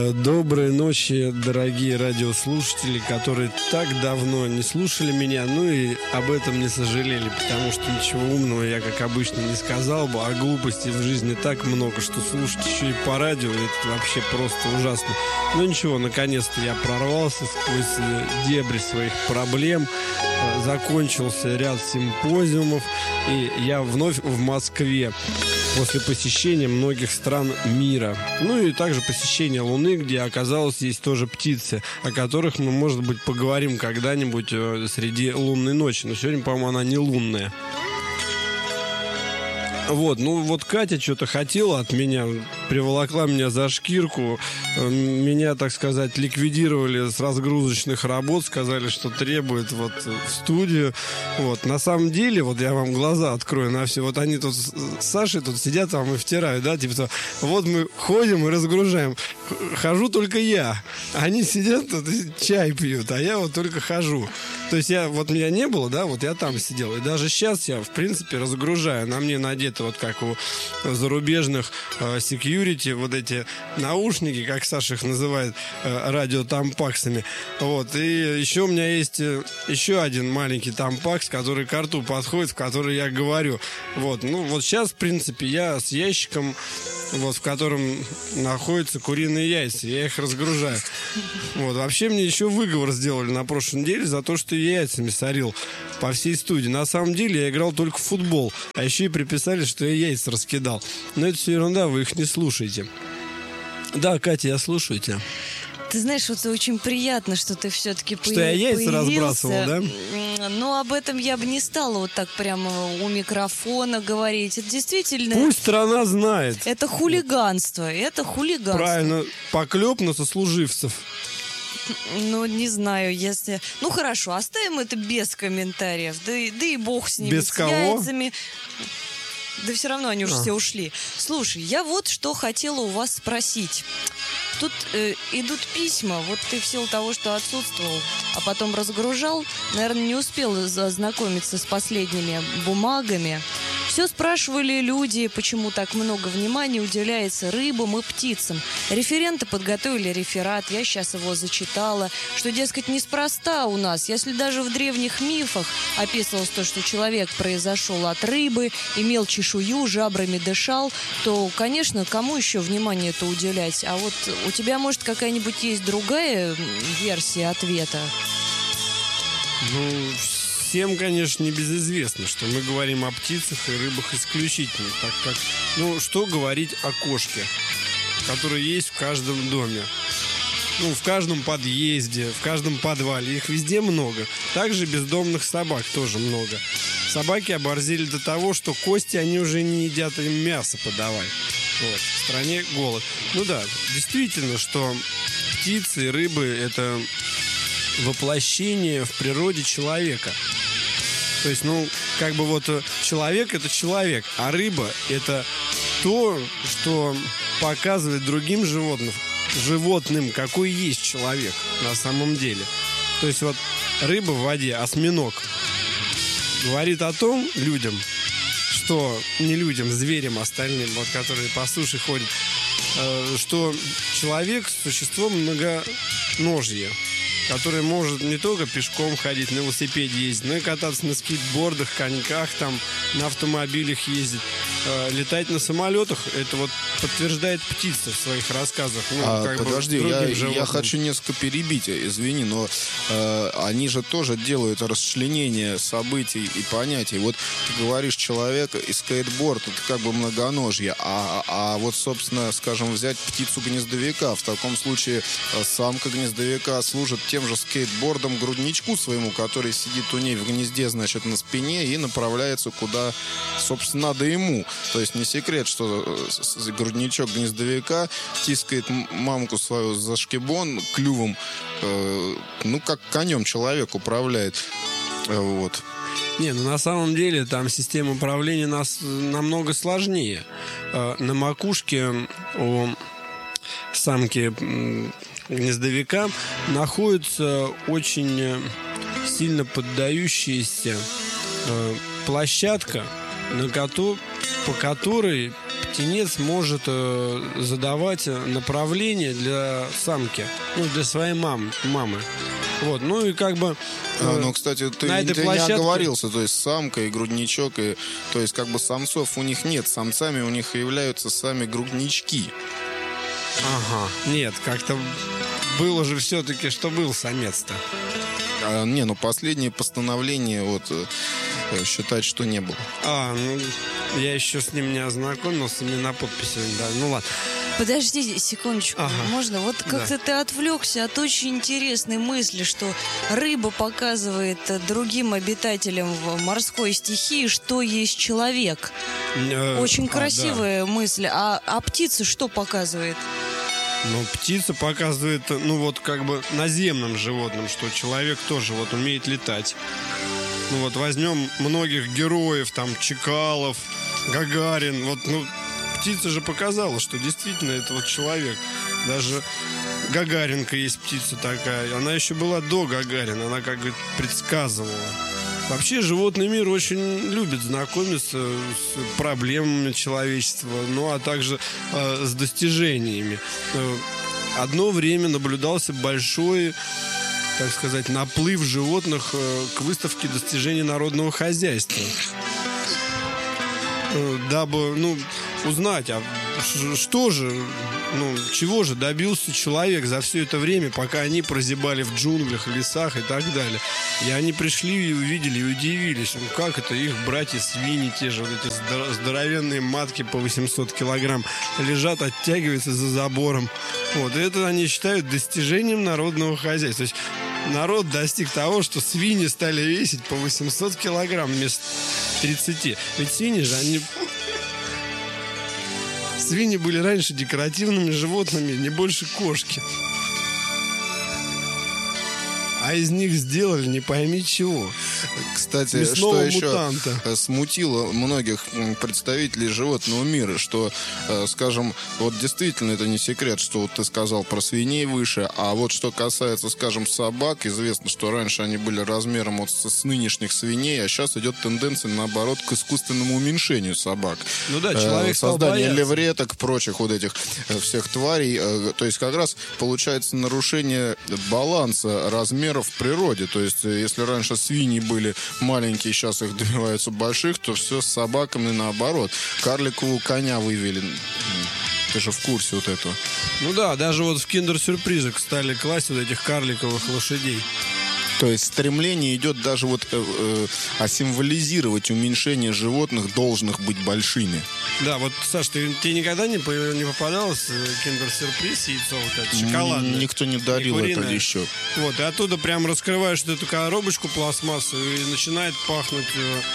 Доброй ночи, дорогие радиослушатели, которые так давно не слушали меня, ну и об этом не сожалели, потому что ничего умного я, как обычно, не сказал бы, а глупостей в жизни так много, что слушать еще и по радио, это вообще просто ужасно. Но ничего, наконец-то я прорвался сквозь дебри своих проблем, закончился ряд симпозиумов, и я вновь в Москве после посещения многих стран мира. Ну и также посещение Луны, где оказалось есть тоже птицы, о которых мы, может быть, поговорим когда-нибудь среди лунной ночи. Но сегодня, по-моему, она не лунная. Вот Катя что-то хотела от меня, приволокла меня за шкирку, меня, так сказать, ликвидировали с разгрузочных работ, сказали, что требует в студию. На самом деле, я вам глаза открою на все, они тут с Сашей тут сидят там и втирают, да, типа, мы ходим и разгружаем. Хожу только я. Они сидят тут и чай пьют, а я только хожу. То есть меня не было, да, я там сидел. И даже сейчас я, в принципе, разгружаю. На мне надеты, как у зарубежных security, эти наушники, как Саша их называет, радиотампаксами. И еще у меня есть еще один маленький тампакс, который к рту подходит, в который я говорю. Сейчас, в принципе, я с ящиком, в котором находятся куриные яйца. Я их разгружаю. Вообще мне еще выговор сделали на прошлой неделе за то, что я яйцами сорил по всей студии. На самом деле я играл только в футбол. А еще и приписали, что я яйца раскидал. Но это все ерунда, вы их не слушаете. Да, Катя, я слушаю тебя. Ты знаешь, очень приятно, что ты все-таки появился. Что я яйца разбрасывал, да? Но об этом я бы не стала так прямо у микрофона говорить. Это действительно... Пусть страна знает. Это хулиганство. Правильно, поклеп на сослуживцев. Не знаю, если... хорошо, оставим это без комментариев. Да и бог с ними. Без кого? Яйцами. Да все равно они уже все ушли. Слушай, я что хотела у вас спросить. Тут идут письма. Ты в силу того, что отсутствовал, а потом разгружал, наверное, не успел ознакомиться с последними бумагами. Все спрашивали люди, почему так много внимания уделяется рыбам и птицам. Референты подготовили реферат, я сейчас его зачитала, что, дескать, неспроста у нас. Если даже в древних мифах описывалось то, что человек произошел от рыбы, имел чешую, жабрами дышал, то, конечно, кому еще внимание это уделять? А у тебя, может, какая-нибудь есть другая версия ответа? Всем, конечно, небезызвестно, что мы говорим о птицах и рыбах исключительно, так как, что говорить о кошке, которая есть в каждом доме, в каждом подъезде, в каждом подвале, их везде много. Также бездомных собак тоже много. Собаки оборзели до того, что кости они уже не едят, им мясо подавай. В стране голод. Действительно, что птицы и рыбы — это воплощение в природе человека. То есть, человек — это человек, а рыба — это то, что показывает другим животным, какой есть человек на самом деле. То есть, рыба в воде, осьминог, говорит о том людям, что не людям, зверям остальным, которые по суше ходят, что человек — существо многоножье, который может не только пешком ходить, на велосипеде ездить, но и кататься на скейтбордах, коньках, на автомобилях ездить, летать на самолетах. Это подтверждает птица в своих рассказах. Подожди, я хочу несколько перебить, извини, но они же тоже делают расчленение событий и понятий. Ты говоришь, человек и скейтборд — это многоножье, собственно, скажем, взять птицу-гнездовика. В таком случае самка гнездовика служит тем же скейтбордом грудничку своему, который сидит у ней в гнезде, на спине и направляется куда, собственно, надо ему. То есть не секрет, что грудничок гнездовика тискает мамку свою за шкибон клювом, как конем человек управляет. На самом деле там система управления намного сложнее. На макушке у самки гнездовика находится очень сильно поддающаяся площадка, по которой птенец может задавать направление для самки, ну, для своей мамы. Вот, ну и как бы... Ну, кстати, ты не оговорился, то есть самка и грудничок, и, то есть как бы самцов у них нет, самцами у них являются сами груднички. Ага, нет, как-то было же все-таки, что был самец-то. Не, ну последнее постановление вот считать, что не было. Ну я еще с ним не ознакомился, мне на подписи, да, ну ладно. Подожди секундочку, можно? Вот как-то ты отвлекся от очень интересной мысли, что рыба показывает другим обитателям в морской стихии, что есть человек. Очень красивая мысль. А птица что показывает? Ну, птица показывает, ну, вот как бы наземным животным, что человек тоже вот умеет летать. Ну, вот возьмем многих героев, там, Чекалов, Гагарин, вот, ну, птица же показала, что действительно это вот человек. Даже Гагаринка есть птица такая. Она еще была до Гагарина, она как бы предсказывала. Вообще животный мир очень любит знакомиться с проблемами человечества, ну а также с достижениями. Одно время наблюдался большой, так сказать, наплыв животных к выставке достижений народного хозяйства. Дабы, ну, узнать, а что же, ну, чего же добился человек за все это время, пока они прозябали в джунглях, лесах и так далее. И они пришли и увидели, и удивились, ну, как это их братья-свиньи, те же вот эти здоровенные матки по 800 килограмм лежат, оттягиваются за забором. Вот, и это они считают достижением народного хозяйства. То есть народ достиг того, что свиньи стали весить по 800 килограмм вместо 30. Ведь свиньи же, они... Свиньи были раньше декоративными животными, не больше кошки. А из них сделали не пойми чего. Кстати, мясного что мутанта. Еще смутило многих представителей животного мира, что, скажем, вот действительно это не секрет, что вот ты сказал про свиней выше, а вот что касается, скажем, собак, известно, что раньше они были размером вот с нынешних свиней, а сейчас идет тенденция, наоборот, к искусственному уменьшению собак. Ну да, человек создание левреток, прочих вот этих всех тварей, то есть как раз получается нарушение баланса размеров в природе. То есть, если раньше свиньи были маленькие, сейчас их добиваются больших, то все с собаками наоборот. Карликового коня вывели. Ты же в курсе вот этого. Ну да, даже вот в киндер-сюрпризах стали класть вот этих карликовых лошадей. То есть стремление идет даже вот символизировать уменьшение животных, должных быть большими. Да, вот, Саш, тебе никогда не попадалось киндер-сюрприз, яйцо вот это шоколадное? Никто не дарил это еще. Вот, и оттуда прям раскрываешь эту коробочку пластмассовую и начинает пахнуть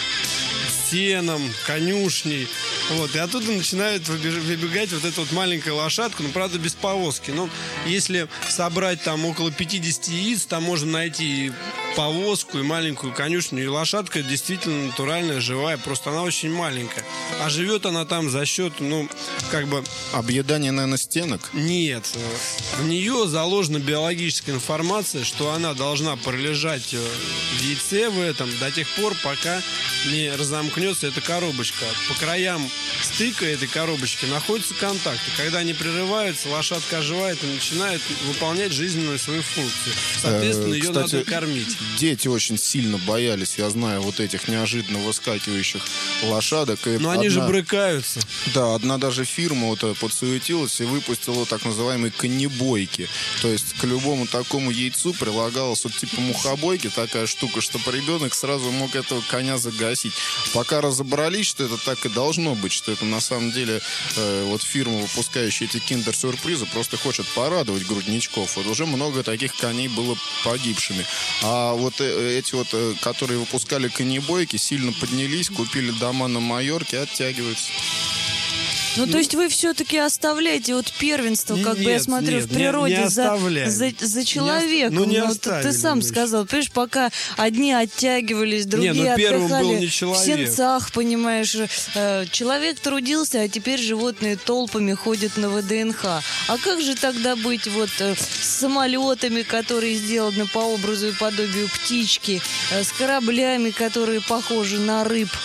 сеном, конюшней. Вот, и оттуда начинает выбегать вот эта вот маленькая лошадка, ну, правда, без повозки. Но если собрать там около 50 яиц, там можно найти и повозку, и маленькую конюшню, и лошадка действительно натуральная, живая, просто она очень маленькая. А живет она там за счет, ну, как бы... Объедания, наверное, стенок? Нет. В нее заложена биологическая информация, что она должна пролежать в яйце в этом до тех пор, пока не разомкнется эта коробочка. По краям стыка этой коробочки находится контакт. И когда они прерываются, лошадка оживает и начинает выполнять жизненную свою функцию. Соответственно, ее надо кормить. Дети очень сильно боялись, я знаю, вот этих неожиданно выскакивающих лошадок. Но они же брыкаются. Да, одна даже фирма вот подсуетилась и выпустила так называемые конебойки. То есть к любому такому яйцу прилагалась вот типа мухобойки, такая штука, чтобы ребенок сразу мог этого коня загасить. Пока разобрались, что это так и должно быть, что это на самом деле вот фирма, выпускающая эти киндер-сюрпризы, просто хочет порадовать грудничков. Вот уже много таких коней было погибшими. А вот эти вот, которые выпускали конебойки, сильно поднялись, купили дома на Майорке, оттягиваются. Ну, то есть вы все-таки оставляете вот первенство, как бы я смотрю, в природе за человеком. Ну, не ты сам сказал, понимаешь, пока одни оттягивались, другие отдыхали в сенцах, понимаешь. Человек трудился, а теперь животные толпами ходят на ВДНХ. А как же тогда быть вот с самолетами, которые сделаны по образу и подобию птички, с кораблями, которые похожи на рыб?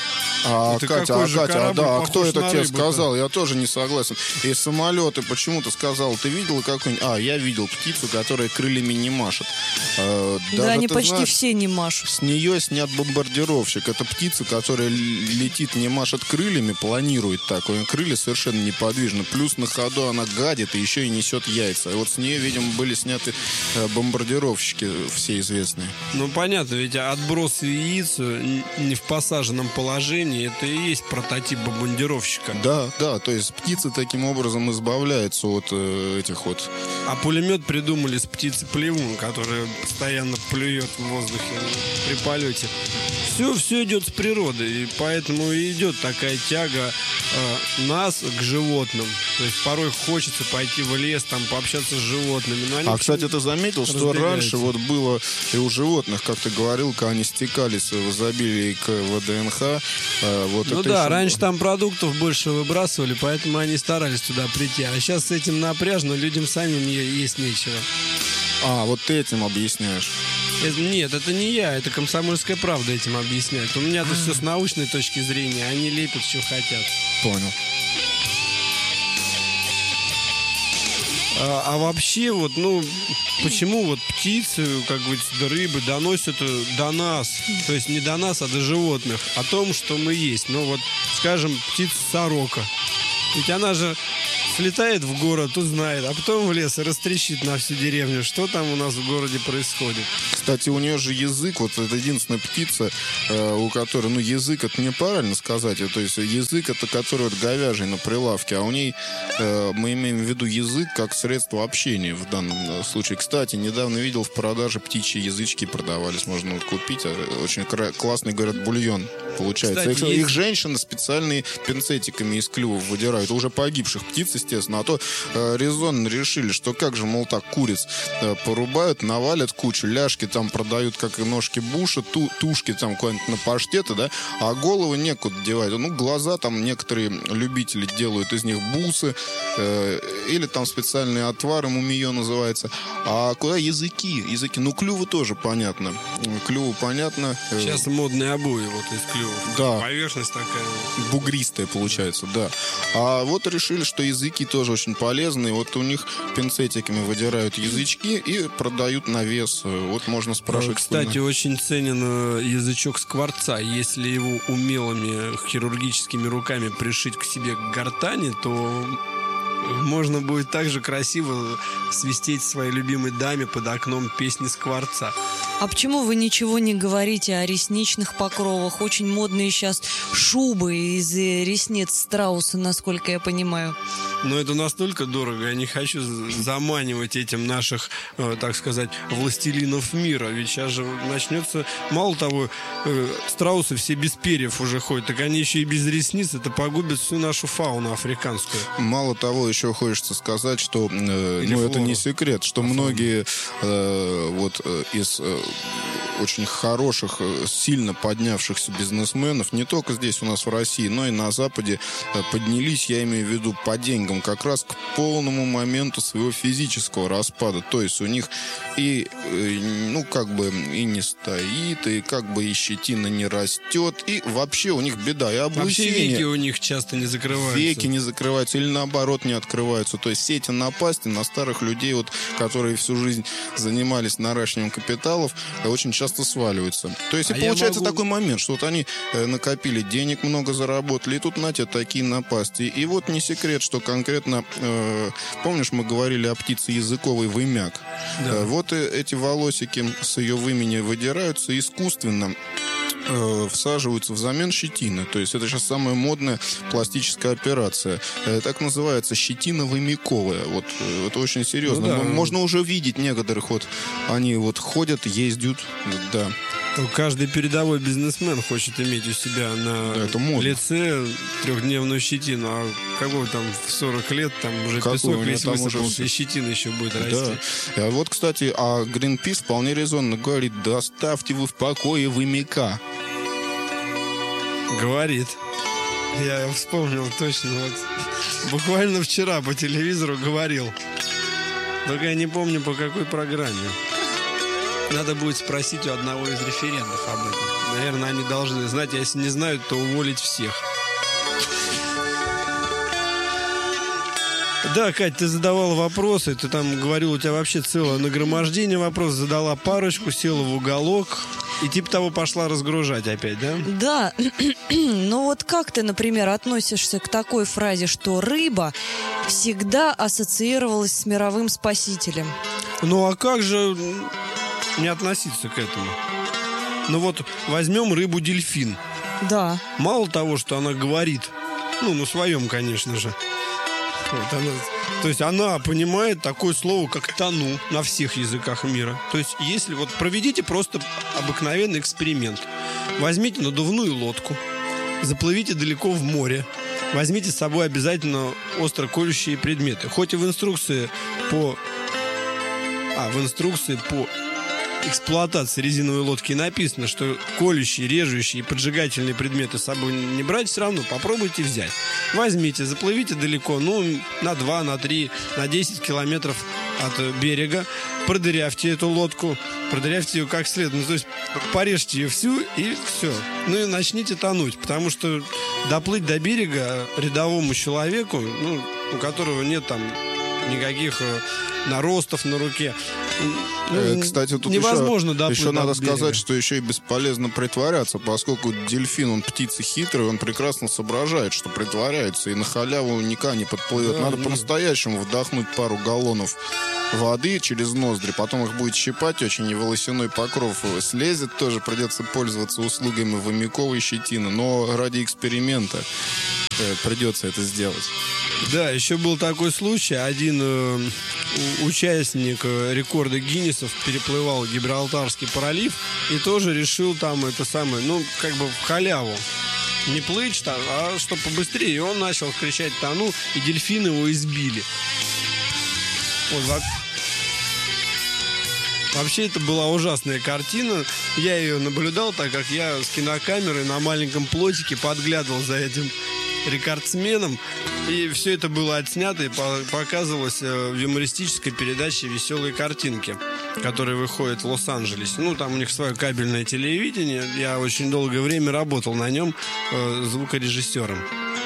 Катя, а кто это тебе сказал? Я тоже не согласен. И самолеты, почему ты сказал? Ты видела какой-нибудь... Я видел птицу, которая крыльями не машет. Да, они почти все не машут. С нее снят бомбардировщик. Это птица, которая летит, не машет крыльями, планирует так. Крылья совершенно неподвижны. Плюс на ходу она гадит и еще и несет яйца. И вот с нее, видимо, были сняты бомбардировщики все известные. Ну, понятно, ведь отброс яиц не в посаженном положении, это и есть прототип бомбардировщика. Да, то есть птицы таким образом избавляются от этих вот... А пулемет придумали с птицы-плевун, которая постоянно плюет в воздухе при полете. Все идет с природы, и поэтому и идет такая тяга нас к животным. То есть порой хочется пойти в лес, там пообщаться с животными. Кстати, ты заметил, что раньше вот было и у животных, как ты говорил, когда они стекались в изобилии к ВДНХ. Раньше там продуктов больше выбрасывали, поэтому они старались туда прийти. А сейчас с этим напряжно, людям самим есть нечего. Вот ты этим объясняешь. Нет, это не я, это «Комсомольская правда» этим объясняет. У меня-то все с научной точки зрения, они лепят, что хотят. Понял. А вообще, почему птицы, как говорится, рыбы доносят до нас, то есть не до нас, а до животных, о том, что мы есть. Скажем, птица-сорока. Ведь она же слетает в город, узнает, а потом в лес и растрещит на всю деревню, что там у нас в городе происходит. Кстати, у нее же язык, это единственная птица, у которой, язык, это неправильно сказать, то есть язык, это который говяжий на прилавке, а у ней, мы имеем в виду язык как средство общения в данном случае. Кстати, недавно видел в продаже птичьи язычки продавались, можно купить, очень классный, говорят, бульон получается. Кстати, их женщины специальные пинцетиками из клювов выдирают, уже погибших птиц, естественно, а то резонно решили, что как же, мол, так куриц порубают, навалят кучу, ляжки там продают, как и ножки буша, тушки там куда-нибудь на паштеты, да, а головы некуда девать. Глаза там некоторые любители делают из них бусы, или там специальные отвары, мумиё называется. А куда языки? Клювы тоже понятно. Сейчас модные обои из клювов. Да. Поверхность такая. Бугристая получается, да. А решили, что языки тоже очень полезные. У них пинцетиками выдирают язычки и продают на вес. Можно спрашивать. Кстати, очень ценен язычок скворца. Если его умелыми хирургическими руками пришить к себе к гортани, то можно будет также красиво свистеть своей любимой даме под окном песни скворца. А почему вы ничего не говорите о ресничных покровах? Очень модные сейчас шубы из ресниц страуса, насколько я понимаю. Но это настолько дорого, я не хочу заманивать этим наших, так сказать, властелинов мира. Ведь сейчас же начнется, мало того, страусы все без перьев уже ходят, так они еще и без ресниц, это погубит всю нашу фауну африканскую. Мало того, еще хочется сказать, что, это не секрет, что многие из очень хороших, сильно поднявшихся бизнесменов, не только здесь у нас в России, но и на Западе поднялись, я имею в виду по деньгам, как раз к полному моменту своего физического распада. То есть у них и не стоит, и щетина не растет, и вообще у них беда. И облысение. Вообще веки у них часто не закрываются. Веки не закрываются или наоборот не открываются. То есть все эти напасти на старых людей, которые всю жизнь занимались наращиванием капиталов, очень часто сваливаются. То есть и получается такой момент, что они накопили денег, много заработали, и тут на те такие напасти. И не секрет, что конкретно, помнишь, мы говорили о птице языковой вымяк. Да. Эти волосики с ее вымени выдираются искусственно, всаживаются взамен щетины. То есть это сейчас самая модная пластическая операция. Так называется щетино-вымяковая. Это очень серьезно. Можно уже видеть некоторых, они ходят, ездят, да. Каждый передовой бизнесмен хочет иметь у себя на лице трехдневную щетину. А какого там в 40 лет там уже песок весь высыпался, и щетина еще будет расти. Да. Кстати, Greenpeace вполне резонно говорит: доставьте вы в покое вымяка. Говорит. Я вспомнил точно. Буквально вчера по телевизору говорил. Только я не помню, по какой программе. Надо будет спросить у одного из референтов об этом. Наверное, они должны знать, а если не знают, то уволить всех. Да, Кать, ты задавала вопросы, ты там говорил, у тебя вообще целое нагромождение вопросов, задала парочку, села в уголок и типа того пошла разгружать опять, да? Да, ну вот как ты, например, относишься к такой фразе, что рыба всегда ассоциировалась с мировым спасителем? Ну а как же не относиться к этому? Ну вот возьмем рыбу-дельфин. Да. Мало того, что она говорит, ну на своем, конечно же. Вот она, то есть она понимает такое слово, как «тону» на всех языках мира. То есть если вот проведите просто обыкновенный эксперимент. Возьмите надувную лодку, заплывите далеко в море, возьмите с собой обязательно остро колющие предметы. Хоть и в инструкции по эксплуатации резиновой лодки написано, что колющие, режущие и поджигательные предметы с собой не брать, все равно попробуйте взять. Возьмите, заплывите далеко, на 2, на 3, на 10 километров от берега, продырявьте эту лодку, продырявьте ее как следует, то есть порежьте ее всю и все. Ну и начните тонуть, потому что доплыть до берега рядовому человеку, у которого нет там никаких наростов на руке, кстати, тут невозможно еще надо сказать, что еще и бесполезно притворяться, поскольку дельфин, он птица хитрая, он прекрасно соображает, что притворяется, и на халяву никак не подплывет. Надо по-настоящему вдохнуть пару галлонов воды через ноздри, потом их будет щипать очень, и волосяной покров слезет, тоже придется пользоваться услугами вымяковой щетины, но ради эксперимента придется это сделать. Да, еще был такой случай. Один участник рекорда Гиннесов переплывал Гибралтарский пролив и тоже решил там это самое, в халяву. Не плыть, а чтобы побыстрее. И он начал кричать «тону», и дельфины его избили. Вот, вообще, это была ужасная картина. Я ее наблюдал, так как я с кинокамерой на маленьком плотике подглядывал за этим рекордсменом. И все это было отснято и показывалось в юмористической передаче «Веселые картинки», которая выходит в Лос-Анджелесе. Там у них свое кабельное телевидение. Я очень долгое время работал на нем звукорежиссером.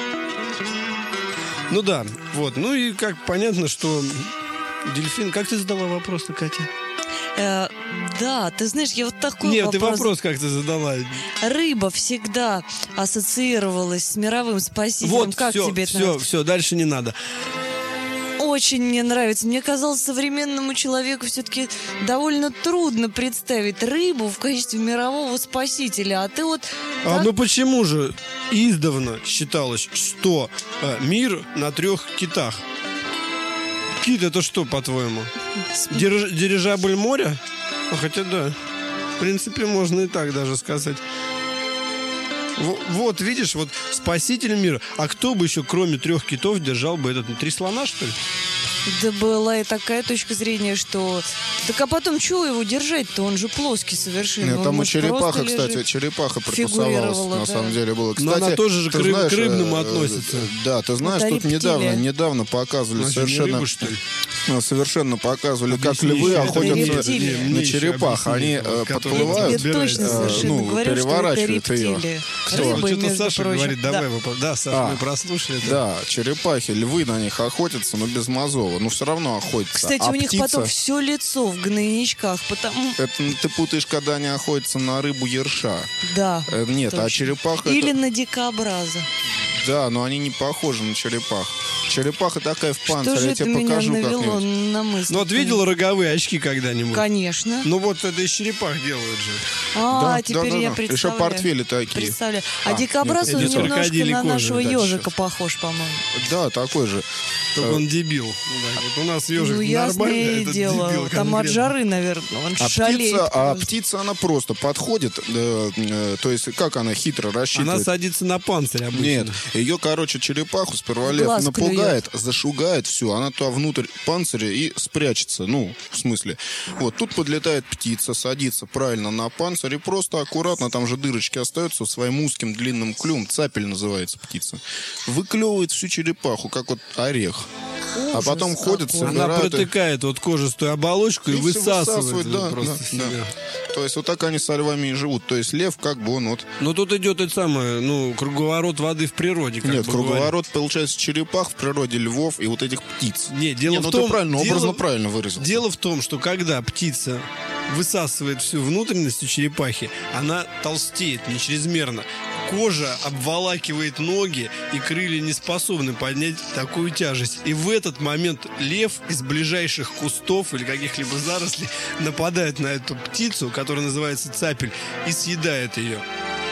Да, вот. И как понятно, что дельфин... Как ты задала вопрос, Катя? Да, ты знаешь, я вот такой Нет, ты вопрос как ты задала. Рыба всегда ассоциировалась с мировым спасителем. Вот, как тебе это нравится? Все, дальше не надо. Очень мне нравится. Мне казалось, современному человеку все-таки довольно трудно представить рыбу в качестве мирового спасителя. А ты вот... почему же издавна считалось, что мир на 3 китах? Кит — это что, по-твоему? Дирижабль моря? Хотя да. В принципе, можно и так даже сказать. Вот, видишь, вот спаситель мира. А кто бы еще, кроме 3 китов, держал бы этот... 3 слона, что ли? Да была и такая точка зрения, что... Так а потом чего его держать-то? Он же плоский совершенно. Нет, там у черепаха, кстати, черепаха притусовалась, на самом деле было. Кстати, но она тоже же к рыбному относится. Да, ты знаешь, тут недавно показывали совершенно показывали, как львы охотятся на черепах. Они подплывают, переворачивают ее. Что-то Саша говорит, давай. Да, Саша, мы прослушали. Да, черепахи, львы на них охотятся, но без мозова. Но все равно охотятся. Кстати, у них потом все лицо в гнойничках, потому... Это ты путаешь, когда они охотятся на рыбу-ерша. Да. Нет, точно. А черепаха... Или на дикобраза. Да, но они не похожи на черепах. Черепаха такая в панцире, что же я тебе покажу как-нибудь. На мысль. Вот видел роговые очки когда-нибудь? Конечно. Вот это из черепах делают же. Теперь я представляю. Еще портфели такие. Представляю. А дикобраз, он немножко на нашего ежика похож, по-моему. Да, такой же. Только он дебил. Вот у нас ежик нормальный, а этот дело. дебил. Там от жары, наверное, он шалеет. Птица, она просто подходит, то есть как она хитро рассчитывает. Она садится на панцирь обычно. Нет, ее, черепаху сперва лев напугает, зашугает все, она туда внутрь панциря и спрячется, в смысле. Вот, тут подлетает птица, садится правильно на панцирь и просто аккуратно, там же дырочки остаются, своим узким длинным клювом, цапель называется птица, выклевывает всю черепаху, как вот орех. А потом ходят, собирают. Она протыкает вот кожистую оболочку и высасывает да, просто себя. То есть вот так они со львами и живут. То есть лев как бы он вот... Но тут идет это самое, круговорот воды в природе. Нет, круговорот, получается, черепах в природе, львов и вот этих птиц. Дело в том... ты правильно, образно правильно выразил. Дело в том, что когда птица высасывает всю внутренность у черепахи, она толстеет не чрезмерно. Кожа обволакивает ноги, и крылья не способны поднять такую тяжесть. И в этот момент лев из ближайших кустов или каких-либо зарослей нападает на эту птицу, которая называется цапель, и съедает ее.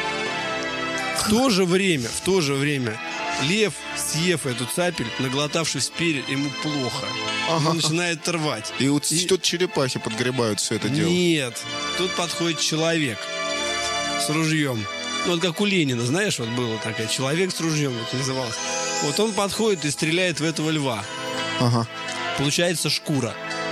В то же время лев, съев эту цапель, наглотавшись перья, ему плохо. Он начинает рвать. И вот тут черепахи подгребают все это дело. Нет, тут подходит человек с ружьем. Вот как у Ленина, знаешь, вот было такое, человек с ружьем вот называлось. Вот он подходит и стреляет в этого льва. Получается шкура.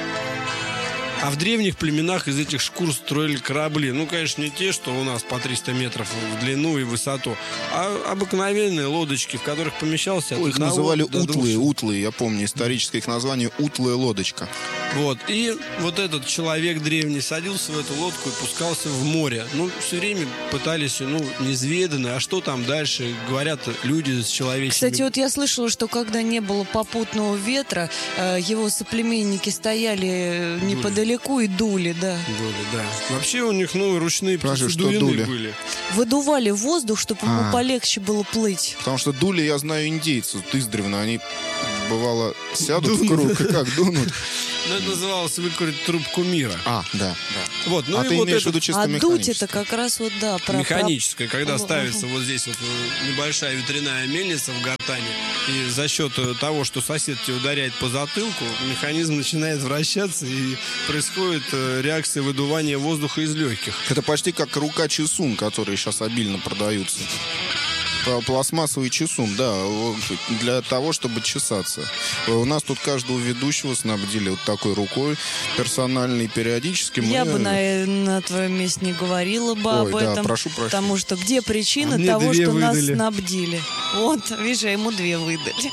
А в древних племенах из этих шкур строили корабли. Конечно, не те, что у нас по 300 метров в длину и высоту, а обыкновенные лодочки, в которых помещался... Их называли утлые, я помню, историческое их название утлая лодочка. Вот, и вот этот человек древний садился в эту лодку и пускался в море. Все время пытались, неизведанно, а что там дальше, говорят люди с человеческими... Кстати, вот я слышала, что когда не было попутного ветра, его соплеменники стояли неподалеку и дули, да. Вообще у них, ручные дули были. Выдували воздух, чтобы ему полегче было плыть. Потому что дули, я знаю, индейцев издревно. Они, бывало, сядут в круг и как дунут. Это называлось выкурить трубку мира. Да. Вот, ты имеешь в виду чисто механическое? А дуть это как раз механическое, когда ставится вот здесь вот небольшая ветряная мельница в гортане, и за счет того, что сосед тебе ударяет по затылку, механизм начинает вращаться, и происходит реакция выдувания воздуха из легких. Это почти как рука-чесун, которые сейчас обильно продаются. Пластмассовый чесун, да, для того, чтобы чесаться. У нас тут каждого ведущего снабдили вот такой рукой персональной, периодически. Я бы на твоем месте не говорила бы об этом. Прошу прощения. Потому что где причина того, что нас снабдили? Вот, видишь, ему 2 выдали.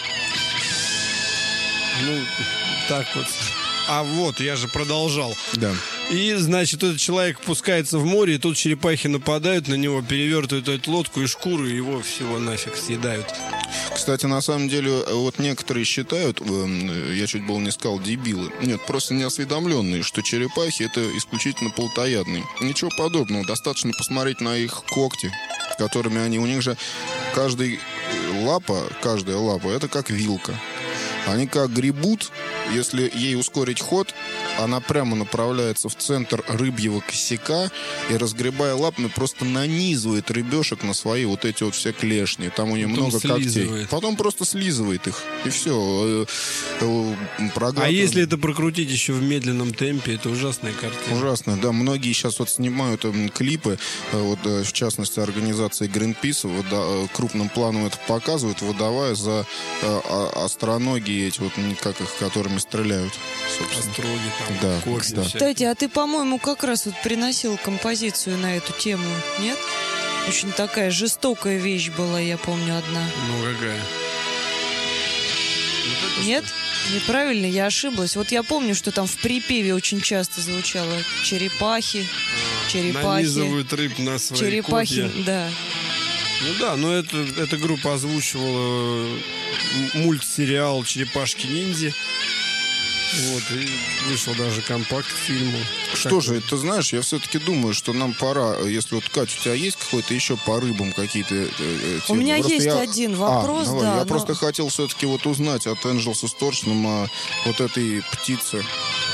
Так вот. А вот, я же продолжал. Да. И, значит, этот человек пускается в море, и тут черепахи нападают на него, перевертывают эту лодку и шкуру, и его всего нафиг съедают. Кстати, на самом деле, вот некоторые считают, я чуть было не сказал дебилы, нет, просто неосведомленные, что черепахи это исключительно плотоядные. Ничего подобного, достаточно посмотреть на их когти, которыми они, у них же каждая лапа, это как вилка. Они как гребут, если ей ускорить ход, она прямо направляется в центр рыбьего косяка и, разгребая лапами, просто нанизывает рыбешек на свои вот эти вот все клешни. Там у нее много когтей. Потом просто слизывает их. И все. А если это прокрутить еще в медленном темпе, это ужасная картина. Ужасно, да. Многие сейчас вот снимают клипы, вот, в частности, организации Greenpeace, крупным планом это показывают, выдавая за остроногие эти вот, как их, которыми стреляют. Остроги там, да, копья. да. Кстати, а ты, по-моему, как раз вот приносил композицию на эту тему, нет? Очень такая жестокая вещь была, я помню, одна. Какая? Нет? Неправильно, я ошиблась. Вот я помню, что там в припеве очень часто звучало черепахи. Нанизывают рыб на свои черепахи, копья. Да. Да, но эта группа озвучивала мультсериал «Черепашки-ниндзя». Вот, и вышел даже компакт к фильму. Что же, ты знаешь, я все-таки думаю, что нам пора, если вот, Кать, у тебя есть какой-то еще по рыбам какие-то темы? У меня есть один вопрос, да. Я просто хотел все-таки вот узнать от Angels Distortion вот этой птице.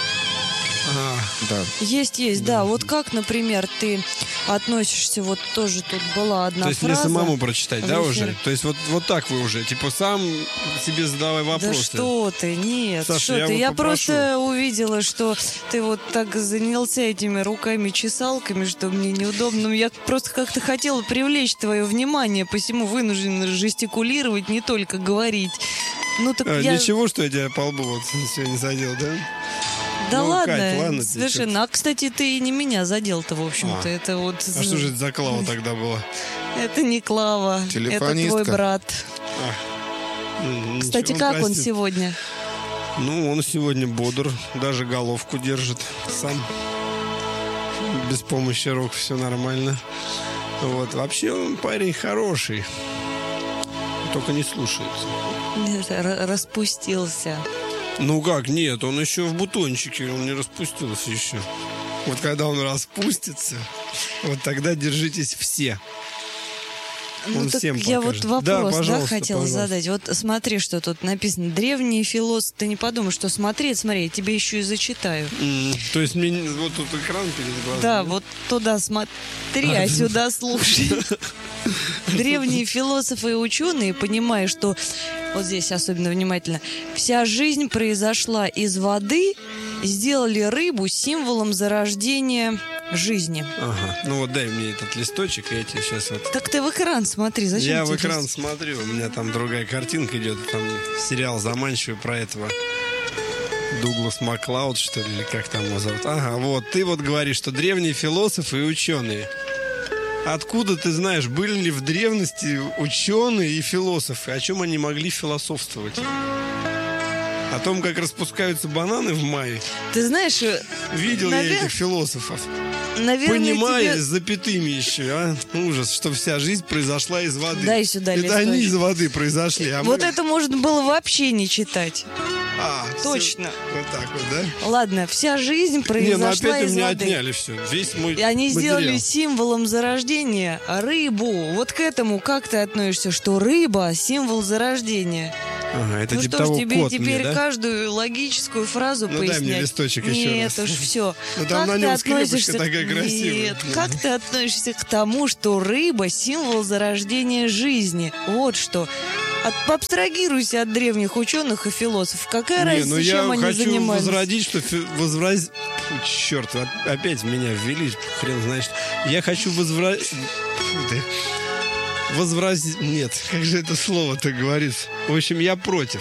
Да. Есть, да. Вот как, например, ты относишься, вот тоже тут была одна фраза. То есть мне самому прочитать, да, уже? То есть вот так вы уже, типа, сам себе задавай вопросы. Да что ты, нет, Саша, что ты. Я попрошу. просто увидела, что ты вот так занялся этими руками-чесалками, что мне неудобно. Я просто как-то хотела привлечь твое внимание, посему вынуждена жестикулировать, не только говорить. Так Ничего, что я тебя по лбу вот сегодня задел, да? Да ладно, Кать, ладно совершенно. А, кстати, ты и не меня задел-то, в общем-то. Это вот... А что же это за Клава тогда была? Это не Клава, это твой брат. Кстати, как он сегодня? Ну, он сегодня бодр, даже головку держит сам. Без помощи рук все нормально. Вот. Вообще он парень хороший. Только не слушается. Распустился. Ну как, нет, он еще в бутончике, он не распустился еще. Вот когда он распустится, вот тогда держитесь все. Ну, он так всем я покажет. вот вопрос, да, хотела задать. Вот смотри, что тут написано. Древние философы. Ты не подумай, что смотри, я тебе еще и зачитаю. То есть мне вот тут экран перед глазами? Да, вот туда смотри, а сюда слушай. Древние философы и ученые, понимая, что, вот здесь особенно внимательно, вся жизнь произошла из воды, сделали рыбу символом зарождения жизни. Ага, ну вот дай мне этот листочек, я тебе сейчас вот... Так ты в экран смотри, зачем Я тебе в экран смотрю, у меня там другая картинка идет, там сериал заманчивый про этого Дуглас Маклауд, что ли, или как там его зовут. Ага, вот, ты вот говоришь, что древние философы и ученые. Откуда ты знаешь, были ли в древности ученые и философы? О чем они могли философствовать? О том, как распускаются бананы в мае? Ты знаешь... Видел я этих философов. Наверное, Понимая, тебе... с запятыми еще, а? Ужас, что вся жизнь произошла из воды. Дай сюда это листочек. они из воды произошли. А вот мы... это можно было вообще не читать. Точно. Все. Вот так вот, да? Ладно, вся жизнь произошла Не, ну опять из у меня воды. отняли все. Весь мой И они материал. сделали символом зарождения рыбу. Вот к этому как ты относишься, что рыба — символ зарождения? Ага, это Ну типа что ж, того тебе кот теперь мне, да? каждую логическую фразу Ну пояснять? дай мне листочек еще Нет раз. уж, все. Ну там на нем скрепочка такая красивая. Нет, как ты относишься к тому, что рыба — символ зарождения жизни? Вот что. Абстрагируйся от древних ученых и философов. Какая разница, чем они занимались? Я хочу возродить, что... Черт, опять меня ввели, хрен знает что. Я хочу Нет, как же это слово-то говорится? В общем, я против.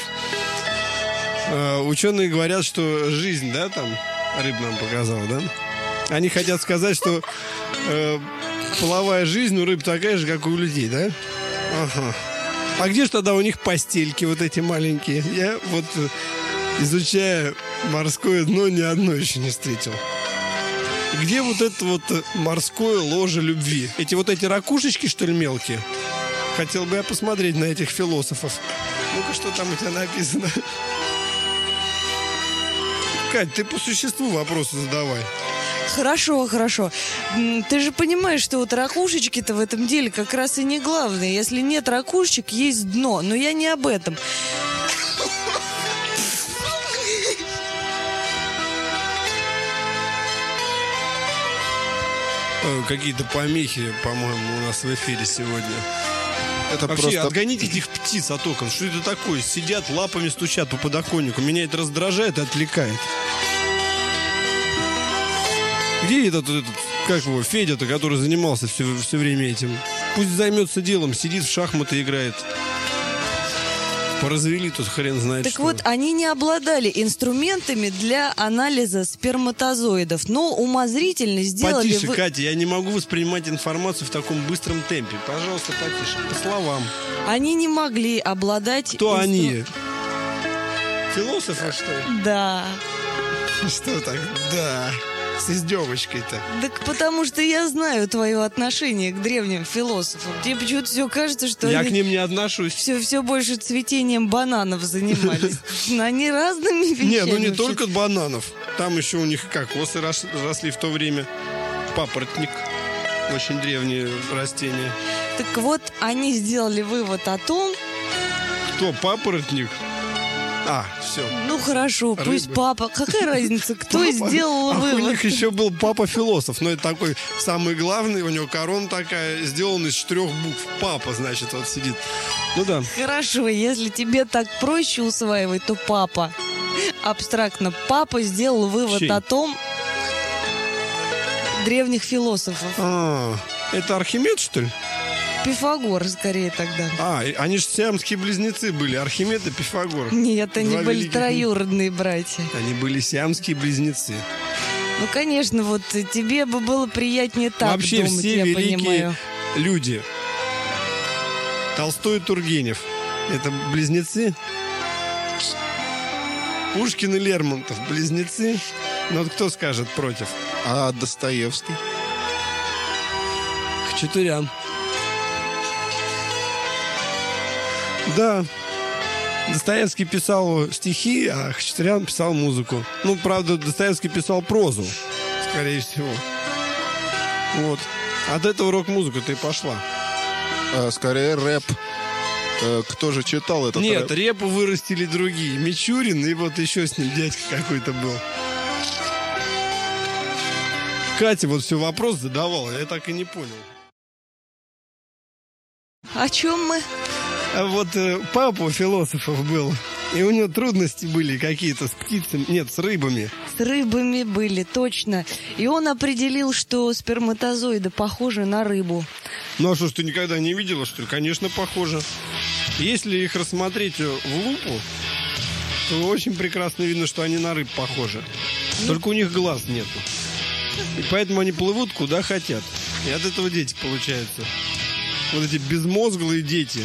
Ученые говорят, что жизнь, да, там, рыб нам показал, да? Они хотят сказать, что половая жизнь у рыб такая же, как и у людей, да? Ага. А где же тогда у них постельки вот эти маленькие? Я вот, изучая морское дно, ни одно еще не встретил. Где вот это вот морское ложе любви? Эти ракушечки, что ли, мелкие? Хотел бы я посмотреть на этих философов. Ну-ка, что там у тебя написано? Кать, ты по существу вопросы задавай. Хорошо. Ты же понимаешь, что вот ракушечки-то в этом деле как раз и не главное. Если нет ракушечек, есть дно. Но я не об этом. Какие-то помехи, по-моему, у нас в эфире сегодня. Это вообще, просто... отгоните этих птиц от окон. Что это такое? Сидят, лапами стучат по подоконнику. Меня это раздражает и отвлекает. Где этот как его, Федя-то, который занимался все время этим? Пусть займется делом, сидит в шахматы играет. Поразвели тут хрен знает так что. Вот, они не обладали инструментами для анализа сперматозоидов, но умозрительно сделали... Потише, Катя, я не могу воспринимать информацию в таком быстром темпе. Пожалуйста, потише, по словам. Они не могли обладать... Кто они? Философы, что ли? Да. Что так? Да. С издевочкой-то. Так потому что я знаю твое отношение к древним философам. Тебе почему-то все кажется, что я они к ним не отношусь. Все больше цветением бананов занимались. Они разными вещами. Не, ну не только бананов. Там еще у них кокосы росли в то время. Папоротник. Очень древнее растение. Так вот, они сделали вывод о том... Кто? Папоротник? Все. Ну хорошо, Рыбы. пусть папа. Какая разница, кто сделал вывод? У них еще был папа-философ. Но это такой самый главный. У него корона такая, сделана из 4 букв. Папа, значит, вот сидит. Ну да. Хорошо, если тебе так проще усваивать, то папа. Абстрактно. Папа сделал вывод Чей? о том древних философов. Это Архимед, что ли? Пифагор, скорее тогда. Они же сиамские близнецы были, Архимед и Пифагор. Нет, они Два были великих... троюродные братья. Они были сиамские близнецы. Ну, конечно, вот тебе бы было приятнее так вообще думать, все я великие понимаю. люди. Толстой и Тургенев. Это близнецы? Пушкин и Лермонтов, близнецы. Ну вот кто скажет против? А Достоевский? Хачатурян. Да. Достоевский писал стихи, а Хачатурян писал музыку. Ну, правда, Достоевский писал прозу, скорее всего. Вот. От этого рок-музыка-то и пошла. Скорее рэп. Кто же читал этот Нет, рэп? репу вырастили другие. Мичурин и вот еще с ним дядька какой-то был. Катя вот все вопрос задавала, я так и не понял. О чем мы? Вот папа у философов был, и у него трудности были какие-то с птицами, нет, с рыбами. С рыбами были, точно. И он определил, что сперматозоиды похожи на рыбу. Ну а что ж, ты никогда не видела, что ли? Конечно, похоже. Если их рассмотреть в лупу, то очень прекрасно видно, что они на рыб похожи. Только у них глаз нету. И поэтому они плывут куда хотят. И от этого дети получаются. Вот эти безмозглые дети.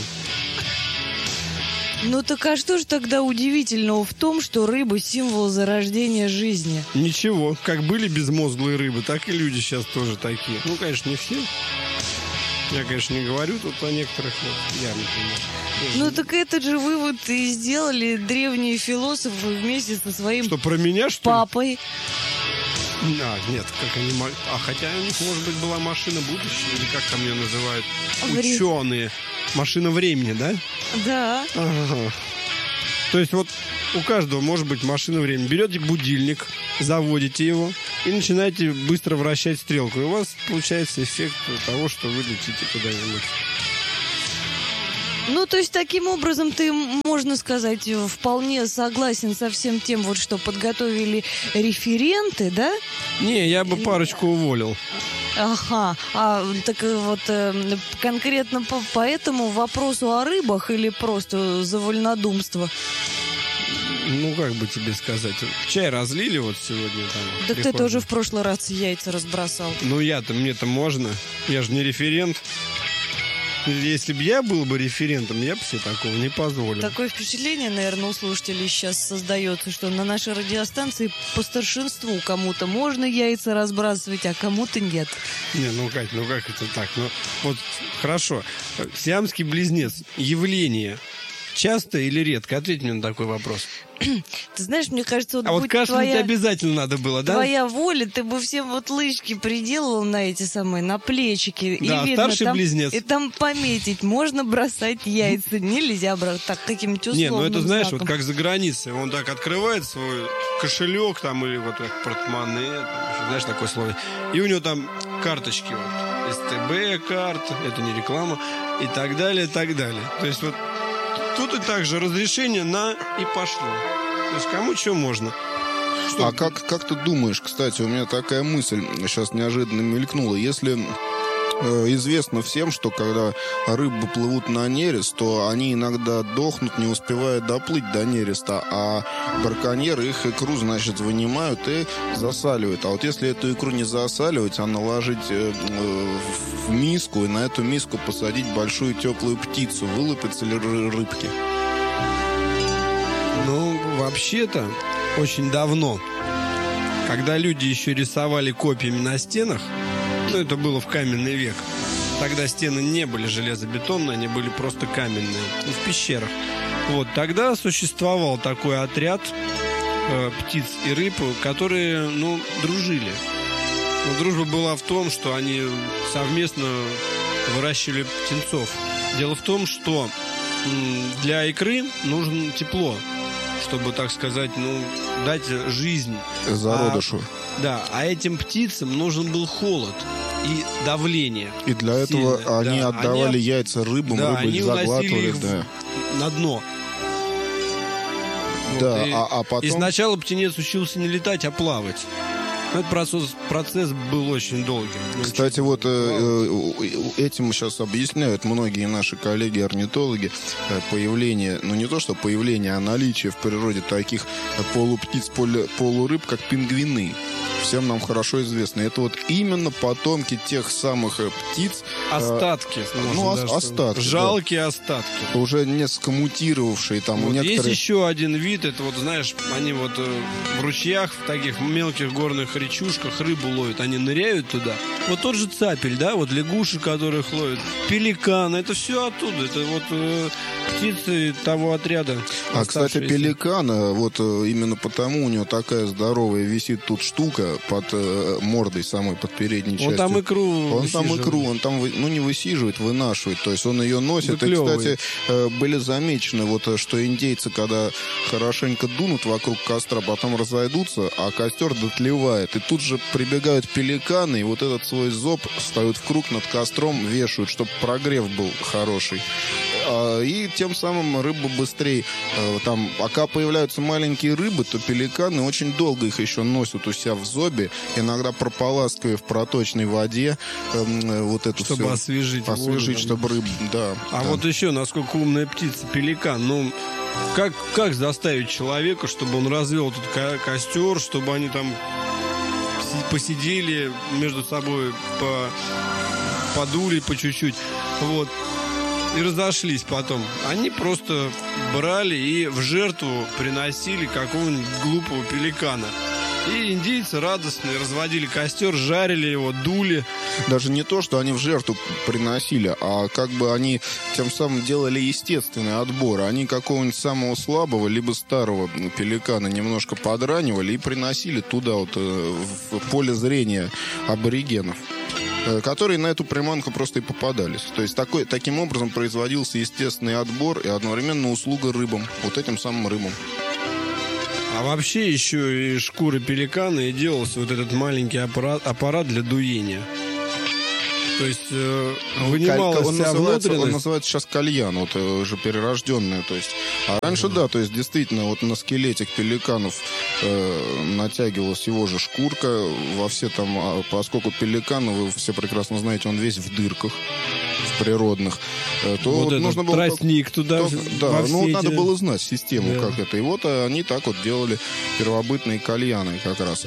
Ну так а что же тогда удивительного в том, что рыба — символ зарождения жизни? Ничего, как были безмозглые рыбы, так и люди сейчас тоже такие. Ну, конечно, не все. Я, конечно, не говорю тут о некоторых. Вот, я, например. Ну так этот же вывод и сделали древние философы вместе со своим Что, про меня, что ли? папой. Нет, как они... хотя у них, может быть, была машина будущего, или как там ее называют? Вре- Ученые. Машина времени, да? Да. Ага. То есть вот у каждого может быть машина времени. Берете будильник, заводите его и начинаете быстро вращать стрелку. И у вас получается эффект того, что вы летите куда-нибудь. Ну, то есть, таким образом, ты, можно сказать, вполне согласен со всем тем, вот что подготовили референты, да? Не, я бы парочку уволил. Ага, так вот конкретно по этому вопросу о рыбах или просто за вольнодумство? Ну, как бы тебе сказать, чай разлили вот сегодня там. Так ты тоже в прошлый раз яйца разбросал. Ну, мне-то можно, я же не референт. Если бы я был бы референтом, я бы себе такого не позволил. Такое впечатление, наверное, у слушателей сейчас создается, что на нашей радиостанции по старшинству кому-то можно яйца разбрасывать, а кому-то нет. Не, ну, Кать, ну как это так? Ну, вот, хорошо. Сиамский близнец. Явление часто или редко? Ответь мне на такой вопрос. Ты знаешь, мне кажется, вот, вот кашлять обязательно надо было, да? Твоя воля, ты бы всем вот лычки приделал на эти самые, на плечики. Да, и видно, старший там, близнец. И там пометить, можно бросать яйца, нельзя брать так, каким-нибудь условным Не, ну это знаешь, знаком. вот как за границей. Он так открывает свой кошелек там или вот как портмоне, там, знаешь, такое слово. И у него там карточки вот. СТБ карта, это не реклама, и так далее, и так далее. То есть вот тут и так же разрешение на и пошло. То есть кому что можно. Что? А как ты думаешь, кстати, у меня такая мысль сейчас неожиданно мелькнула. Если известно всем, что когда рыбы плывут на нерест, то они иногда дохнут, не успевая доплыть до нереста, а браконьеры их икру, значит, вынимают и засаливают. А вот если эту икру не засаливать, а наложить в миску и на эту миску посадить большую теплую птицу, вылупятся ли рыбки? Ну, вообще-то, очень давно, когда люди еще рисовали копьями на стенах, ну, это было в каменный век, тогда стены не были железобетонные, они были просто каменные, в пещерах. Вот, тогда существовал такой отряд птиц и рыб, которые, ну, дружили. Но дружба была в том, что они совместно выращивали птенцов. Дело в том, что для икры нужно тепло, чтобы, так сказать, ну, дать жизнь зародышу. А этим птицам нужен был холод и давление. И для сильное. Этого они отдавали яйца рыбам, рыбы их заглатывали. Их на дно. Да, вот, а потом... И сначала птенец учился не летать, а плавать. Этот процесс был очень долгим. Кстати, вот этим сейчас объясняют многие наши коллеги-орнитологи появление, ну не то что появление, а наличие в природе таких полуптиц, полурыб, как пингвины. всем нам хорошо известны. Это вот именно потомки тех самых птиц. Остатки. Остатки. Жалкие остатки. Уже несколько мутировавшие. Там, Вот некоторые... Есть еще один вид, это вот, знаешь, они вот в ручьях, в таких мелких горных речушках рыбу ловят, они ныряют туда. Вот тот же цапель, да, вот лягуши, которых ловят, пеликан, это все оттуда, это вот птицы того отряда. Кстати, пеликан, вот именно потому у него такая здоровая висит тут штука под мордой самой, под передней частью. Он там икру он там, не высиживает, вынашивает, то есть он ее носит. Выклевывает. И, кстати, были замечены, вот, что индейцы, когда хорошенько дунут вокруг костра, потом разойдутся, а костер дотлевает. И тут же прибегают пеликаны, и вот этот свой зоб ставят в круг над костром, вешают, чтобы прогрев был хороший. И тем самым рыба быстрее. Там, пока появляются маленькие рыбы, то пеликаны очень долго их еще носят у себя в зобе, иногда прополаскивая в проточной воде вот эту чтобы освежить воду, чтобы рыбу, да. Вот еще, насколько умная птица, пеликан, как заставить человека, чтобы он развел этот костер, чтобы они там посидели между собой, подули по чуть-чуть, вот, и разошлись потом. Они просто брали и в жертву приносили какого-нибудь глупого пеликана. И индейцы радостные разводили костер, жарили его, дули. Даже не то, что они в жертву приносили, а как бы они тем самым делали естественный отбор. Они какого-нибудь самого слабого, либо старого пеликана немножко подранивали и приносили туда, вот, в поле зрения аборигенов, которые на эту приманку просто и попадались. То есть таким образом производился естественный отбор и одновременно услуга рыбам, вот этим самым рыбам. А вообще еще и шкуры пеликана и делался вот этот маленький аппарат для дуения. То есть вынималась вся внутренность. Он называется сейчас кальян, вот уже перерожденная. То есть. А раньше, да, то есть действительно вот на скелетик пеликанов натягивалась его же шкурка во все там, поскольку пеликан, вы все прекрасно знаете, он весь в дырках, в природных, то вот нужно было тростник туда. Надо было знать систему, как это. И вот они так вот делали первобытные кальяны как раз.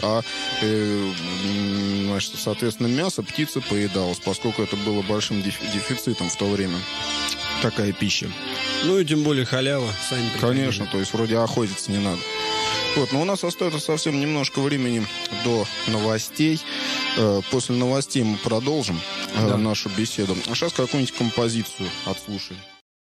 Значит, соответственно, мясо птицы поедалось, поскольку это было большим дефицитом в то время. Такая пища. Ну и тем более халява, сами приходили. Конечно, то есть вроде охотиться не надо. Вот, но у нас остается совсем немножко времени до новостей. После новостей мы продолжим нашу беседу. А сейчас какую-нибудь композицию отслушаем.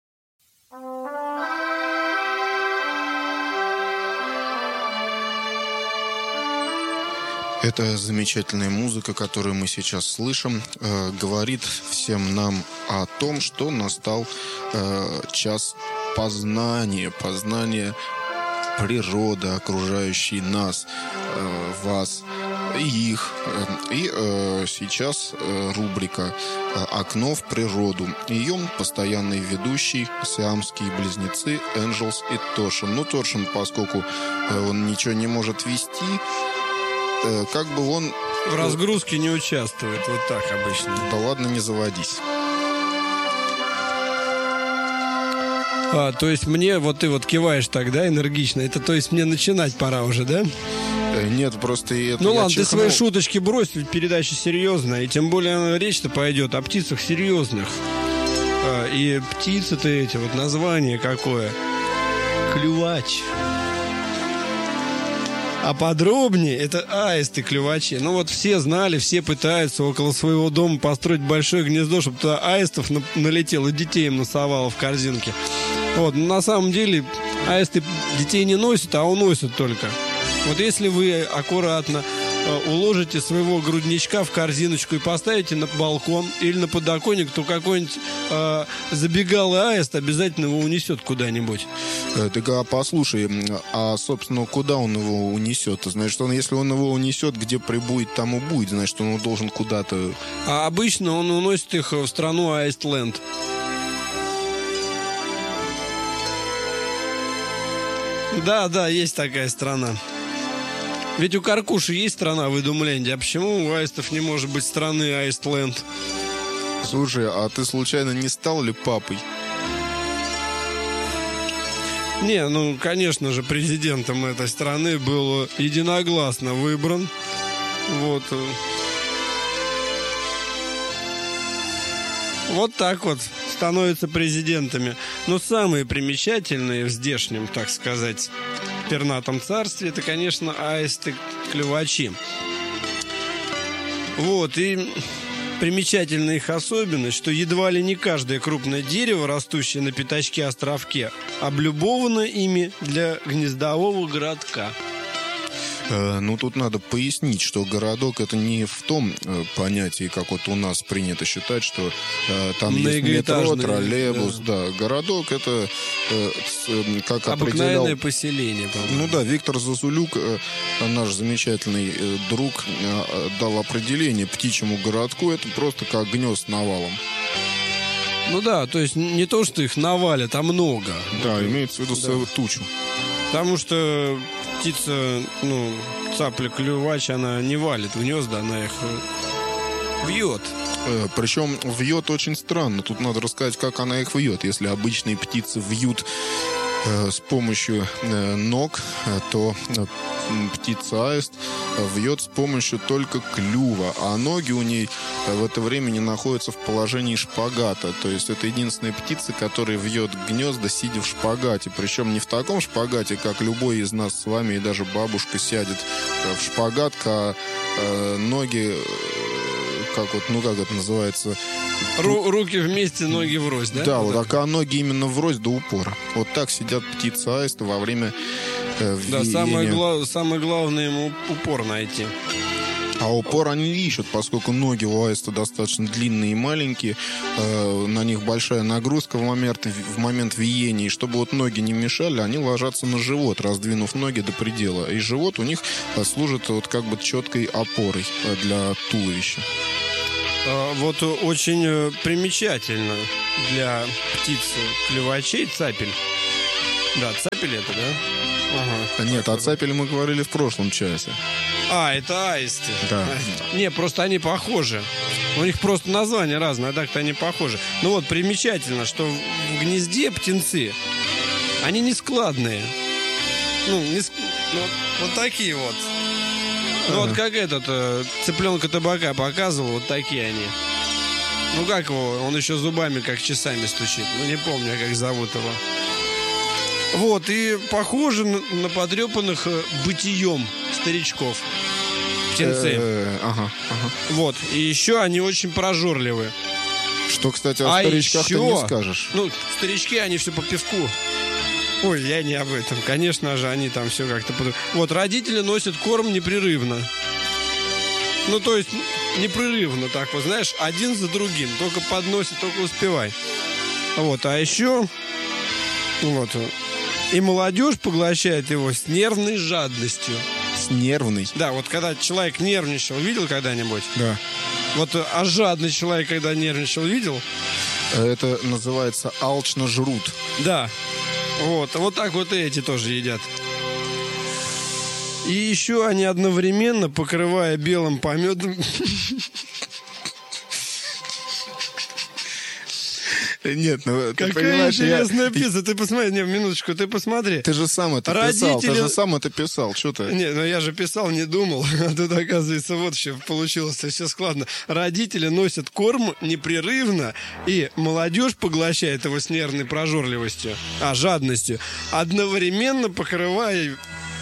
Эта замечательная музыка, которую мы сейчас слышим, говорит всем нам о том, что настал час познания природы, окружающей нас, вас и их. И сейчас рубрика «Окно в природу». Ее постоянный ведущий, сиамские близнецы Энджелс и Торшин. Ну, Торшин, поскольку он ничего не может вести, как бы он... В разгрузке не участвует, вот так обычно. Да ладно, не заводись. То есть мне, вот ты вот киваешь тогда энергично, это то есть мне начинать пора уже, да? Нет, просто это... Ну ладно, ты свои шуточки брось, ведь передача серьезная, и тем более речь-то пойдет о птицах серьезных. И птицы-то эти, вот название какое? Клювач. А подробнее, это аисты-клювачи. Ну вот все знали, все пытаются около своего дома построить большое гнездо, чтобы туда аистов налетело, детей им насовало в корзинке. Вот, но на самом деле аисты детей не носят, а уносят только. Вот если вы аккуратно уложите своего грудничка в корзиночку и поставите на балкон или на подоконник, то какой-нибудь забегалый аист обязательно его унесет куда-нибудь. Так, послушай, собственно, куда он его унесет? Значит, если он его унесет, где прибудет, там и будет. Значит, он должен куда-то... А обычно он уносит их в страну Аистленд. Да, есть такая страна. Ведь у Каркуши есть страна в Идумленде. А почему у аистов не может быть страны Аистленд? Слушай, а ты случайно не стал ли папой? Не, ну, конечно же, президентом этой страны был единогласно выбран Вот. Вот так вот становятся президентами. Но самые примечательные в здешнем, так сказать, пернатом царстве, это, конечно, аисты-клювачи. Вот, и примечательна их особенность, что едва ли не каждое крупное дерево, растущее на пятачке-островке, облюбовано ими для гнездового городка. Ну, тут надо пояснить, что городок — это не в том понятии, как вот у нас принято считать, что там есть метро, троллейбус. Да. Городок — это как обыкновенное поселение, по-моему. Ну да, Виктор Зазулюк, наш замечательный друг, дал определение птичьему городку. Это просто как гнезд навалом. Ну да, то есть не то, что их навалят, а много. Да, имеется в виду тучу. Потому что птица, цапля-клювач, она не валит в гнезда, она их вьет. Причем вьет очень странно. Тут надо рассказать, как она их вьет. Если обычные птицы вьют с помощью ног, то птица-аист вьет с помощью только клюва, а ноги у ней в это время не находятся в положении шпагата. То есть это единственная птица, которая вьет гнезда, сидя в шпагате. Причем не в таком шпагате, как любой из нас с вами, и даже бабушка сядет в шпагат, а ноги, как это называется? Руки вместе, ноги врозь, да? Да, вот так, а ноги именно врозь до упора. Вот так сидят птицы-аисты во время виения. Да, самое главное ему упор найти. А упор они ищут, поскольку ноги у аиста достаточно длинные и маленькие, на них большая нагрузка в момент виения, и чтобы вот ноги не мешали, они ложатся на живот, раздвинув ноги до предела. И живот у них служит вот как бы четкой опорой для туловища. Вот очень примечательно для птиц-клювачей цапель. Да, цапель это, да? Ага. Нет, о цапеле мы говорили в прошлом часе. Это аисты. Да. Не, просто они похожи. У них просто название разное, а так-то они похожи. Ну вот, примечательно, что в гнезде птенцы, они не складные. Вот такие вот. Вот как цыпленка табака показывал, вот такие они. Ну как его, он еще зубами как часами стучит. Не помню, как зовут его. Вот, и похожи на потрепанных бытием старичков. Птенцы. Вот, и еще они очень прожорливые. Что, кстати, о старичках ты не скажешь. Старички, они все по пивку. Ой, я не об этом. Конечно же, они там все как-то... Вот, родители носят корм непрерывно. То есть, непрерывно так вот, знаешь, один за другим. Только подносит, только успевай. Вот, а еще... Вот... И молодежь поглощает его с нервной жадностью. С нервной? Да, вот когда человек нервничал, видел когда-нибудь? Да. Вот, а жадный человек, когда нервничал, видел? Это называется алчно жрут. Да. Вот так вот и эти тоже едят. И еще они одновременно, покрывая белым пометом... Нет, какая интересная птица. Ты посмотри, минуточку, ты посмотри. Ты же сам это писал. Что ты? Не, я же писал, не думал. А тут, оказывается, вот еще получилось все складно. Родители носят корм непрерывно, и молодежь поглощает его с нервной прожорливостью, жадностью, одновременно покрывая.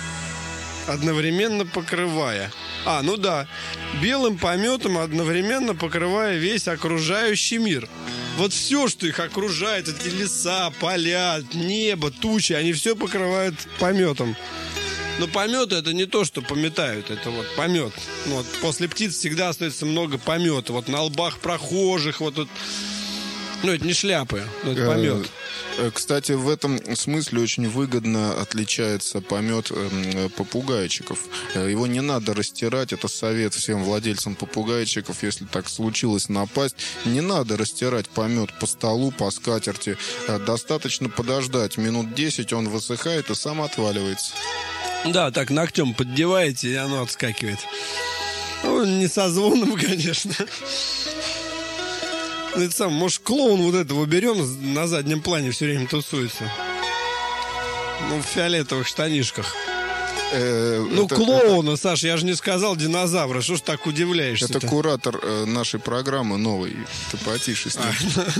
Белым пометом одновременно покрывая весь окружающий мир. Вот все, что их окружает, эти леса, поля, небо, тучи, они все покрывают пометом. Но пометы — это не то, что пометают, это вот помет. Вот после птиц всегда остается много помета. Вот на лбах прохожих, вот тут. Это не шляпы, это помет. Кстати, в этом смысле очень выгодно отличается помет попугайчиков. Его не надо растирать, это совет всем владельцам попугайчиков, если так случилось напасть. Не надо растирать помет по столу, по скатерти. Достаточно подождать минут 10, он высыхает и сам отваливается. Да, так ногтем поддеваете, и оно отскакивает. Не со звоном, конечно. Может, клоун вот этого берем, на заднем плане все время тусуется. В фиолетовых штанишках. клоуна, Саша, я же не сказал динозавра. Что ж так удивляешься? Это куратор нашей программы новой. Ты потише с ним.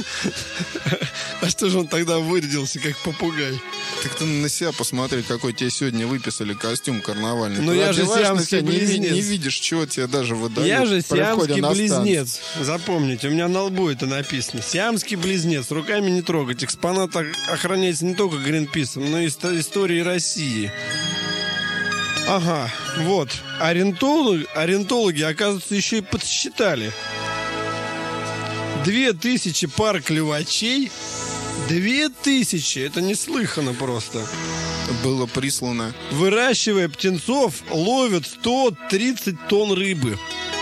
А что же он тогда вырядился, как попугай? Так ты на себя посмотри, какой тебе сегодня выписали костюм карнавальный. Ну я же сиамский близнец. Не видишь, чего тебе даже выдают. Я же сиамский близнец. Запомните, у меня на лбу это написано. Сиамский близнец. Руками не трогать. Экспонат охраняется не только Гринписом, но и историей России. Ага, вот. Орнитологи, оказывается, еще и подсчитали. 2000 пар клювачей. 2000, это неслыханно просто. Было прислано. Выращивая птенцов, ловят 130 тонн рыбы.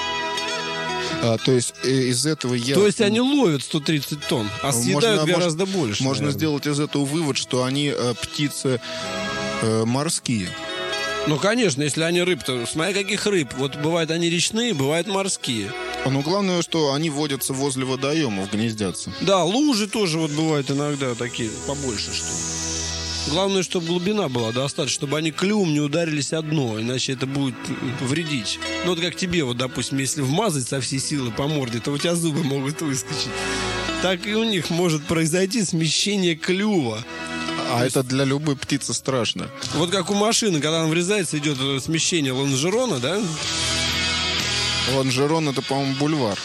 То есть из этого То есть они ловят 130 тонн, а съедают гораздо больше. Можно сделать из этого вывод, что они птицы морские. Ну, конечно, если они рыб-то... Смотри, каких рыб. Вот бывают они речные, бывают морские. Но главное, что они водятся возле водоемов, гнездятся. Да, лужи тоже вот бывают иногда такие, побольше, что. Главное, чтобы глубина была достаточно, чтобы они клювом не ударились о дно, иначе это будет вредить. Ну, вот как тебе, вот, допустим, если вмазать со всей силы по морде, то у тебя зубы могут выскочить. Так и у них может произойти смещение клюва. А это для любой птицы страшно. Вот как у машины, когда она врезается, идет смещение лонжерона, да? Лонжерон — это, по-моему, бульвар.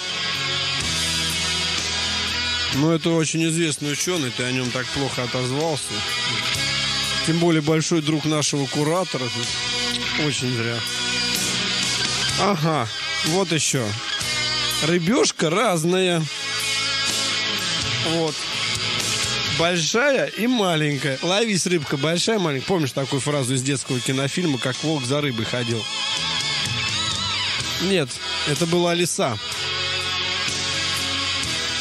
Ну, это очень известный ученый, ты о нем так плохо отозвался. Тем более большой друг нашего куратора. Очень зря. Ага, вот еще. Рыбешка разная. Вот. Большая и маленькая. Ловись, рыбка, большая, маленькая. Помнишь такую фразу из детского кинофильма, как волк за рыбой ходил? Нет, это была лиса.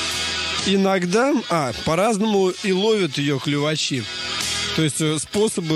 Иногда, по-разному и ловят ее клювачи. То есть способы